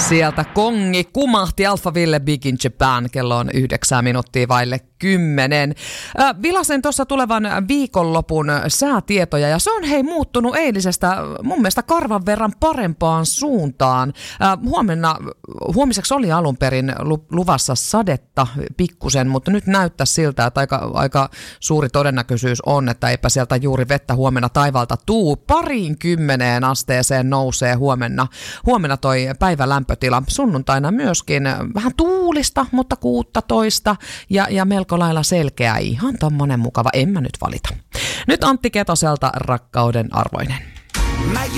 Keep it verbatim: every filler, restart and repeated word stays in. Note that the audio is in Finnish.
Sieltä kongi kumahti Alphaville Big in Japan. Kello on yhdeksän minuuttia vaille kymmenen. Vilasen tuossa tulevan viikonlopun säätietoja ja se on hei muuttunut eilisestä mun mielestä karvan verran parempaan suuntaan. Huomenna, huomiseksi oli alun perin luvassa sadetta pikkusen, mutta nyt näyttää siltä, että aika, aika suuri todennäköisyys on, että eipä sieltä juuri vettä huomenna taivaalta tuu. Pariin kymmeneen asteeseen nousee huomenna, huomenna toi päivän lämpötila. Sunnuntaina myöskin vähän tuulista, mutta kuusitoista ja, ja melko lailla selkeä. Ihan tommonen mukava, en mä nyt valita. Nyt Antti Ketoselta Rakkauden arvoinen. Mä